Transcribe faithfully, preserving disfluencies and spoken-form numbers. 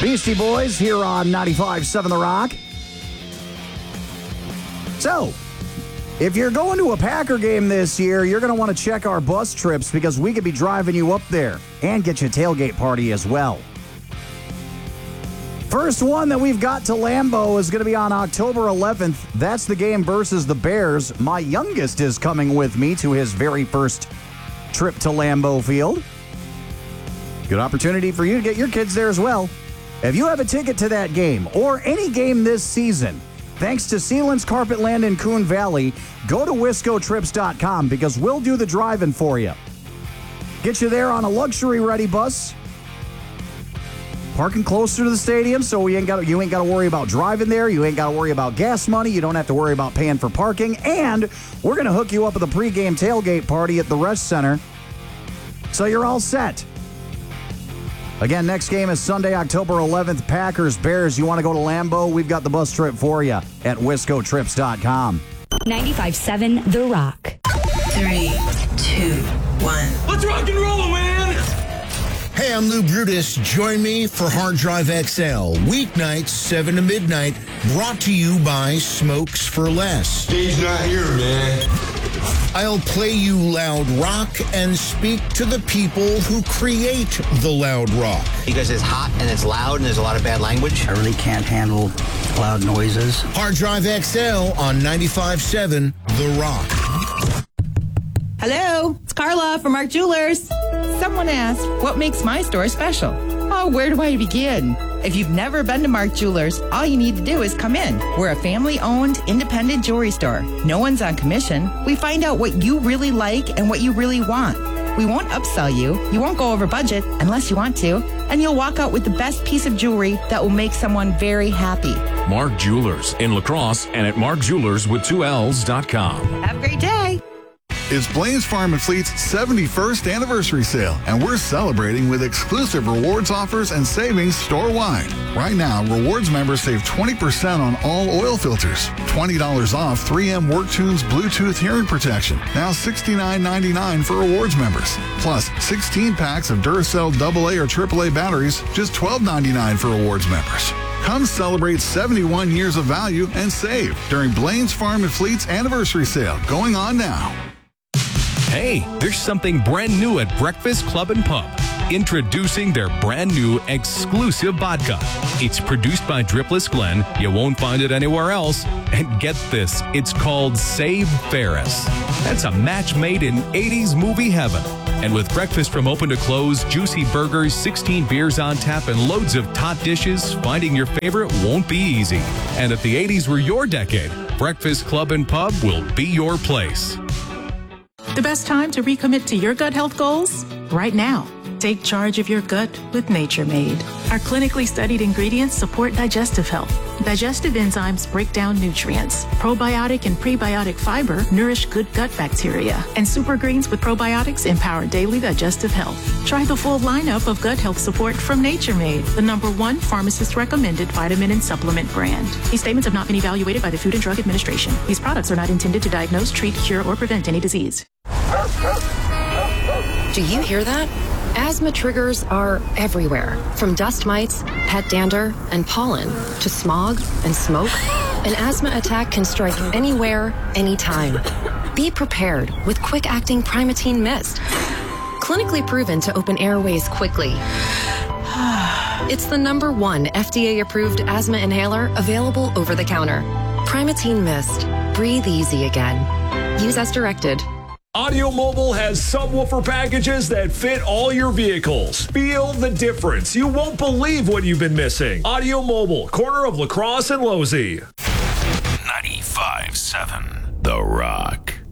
Beastie Boys here on ninety-five point seven The Rock. So, if you're going to a Packer game this year, you're going to want to check our bus trips because we could be driving you up there and get you a tailgate party as well. First one that we've got to Lambeau is going to be on October eleventh. That's the game versus the Bears. My youngest is coming with me to his very first trip to Lambeau Field. Good opportunity for you to get your kids there as well. If you have a ticket to that game or any game this season, thanks to Sealands Carpet Land in Coon Valley, go to wisco trips dot com because we'll do the driving for you. Get you there on a luxury-ready bus. Parking closer to the stadium, so you ain't got you ain't got to worry about driving there. You ain't got to worry about gas money. You don't have to worry about paying for parking. And we're going to hook you up with a pregame tailgate party at the Resch Center, so you're all set. Again, next game is Sunday, October eleventh, Packers, Bears. You want to go to Lambeau? We've got the bus trip for you at wisco trips dot com. ninety-five point seven The Rock. Three, two, one. Let's rock and roll, man! Hey, I'm Lou Brutus. Join me for Hard Drive X L. Weeknights, seven to midnight. Brought to you by Smokes for Less. Steve's not here, man. I'll play you loud rock and speak to the people who create the loud rock. Because it's hot and it's loud and there's a lot of bad language. I really can't handle loud noises. Hard Drive X L on ninety-five point seven The Rock. Hello, it's Carla from Mark Jewelers. Someone asked, what makes my store special? Oh, where do I begin? If you've never been to Mark Jewelers, all you need to do is come in. We're a family-owned, independent jewelry store. No one's on commission. We find out what you really like and what you really want. We won't upsell you. You won't go over budget unless you want to. And you'll walk out with the best piece of jewelry that will make someone very happy. Mark Jewelers in La Crosse and at mark jewelers with two L's dot com. Have a great day. It's Blaine's Farm and Fleet's seventy-first anniversary sale, and we're celebrating with exclusive rewards offers and savings store-wide. Right now, rewards members save twenty percent on all oil filters, twenty dollars off three M WorkTunes Bluetooth hearing protection, now sixty-nine ninety-nine for rewards members. Plus, sixteen packs of Duracell double A or triple A batteries, just twelve ninety-nine for rewards members. Come celebrate seventy-one years of value and save during Blaine's Farm and Fleet's anniversary sale, going on now. Hey, there's something brand new at Breakfast Club and Pub. Introducing their brand new exclusive vodka. It's produced by Dripless Glen. You won't find it anywhere else. And get this, it's called Save Ferris. That's a match made in eighties movie heaven. And with breakfast from open to close, juicy burgers, sixteen beers on tap, and loads of tot dishes, finding your favorite won't be easy. And if the eighties were your decade, Breakfast Club and Pub will be your place. The best time to recommit to your gut health goals? Right now. Take charge of your gut with Nature Made. Our clinically studied ingredients support digestive health. Digestive enzymes break down nutrients. Probiotic and prebiotic fiber nourish good gut bacteria. And super greens with probiotics empower daily digestive health. Try the full lineup of gut health support from Nature Made, the number one pharmacist-recommended vitamin and supplement brand. These statements have not been evaluated by the Food and Drug Administration. These products are not intended to diagnose, treat, cure, or prevent any disease. Do you hear that? Asthma triggers are everywhere, from dust mites, pet dander, and pollen, to smog and smoke. An asthma attack can strike anywhere, anytime. Be prepared with quick-acting Primatene Mist. Clinically proven to open airways quickly. It's the number one F D A-approved asthma inhaler available over the counter. Primatene Mist. Breathe easy again. Use as directed. Audio Mobile has subwoofer packages that fit all your vehicles. Feel the difference. You won't believe what you've been missing. Audio Mobile, corner of La Crosse and Losey. ninety-five point seven The Rock.